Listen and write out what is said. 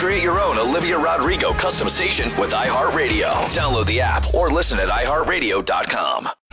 Create your own Olivia Rodrigo custom station with iHeartRadio. Download the app or listen at iHeartRadio.com.